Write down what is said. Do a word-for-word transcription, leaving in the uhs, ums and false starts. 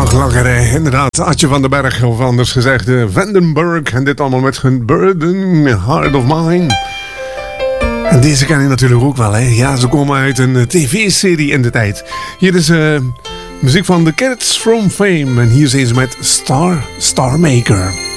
nog langer, hè? Inderdaad. Adje van den Berg, of anders gezegd uh, Vandenberg. En dit allemaal met hun Burden, Heart of Mine. En deze ken je natuurlijk ook wel, hè? Ja, ze komen uit een uh, tv-serie in de tijd. Hier is uh, muziek van The Cats from Fame. En hier zijn ze met Star, Star Maker.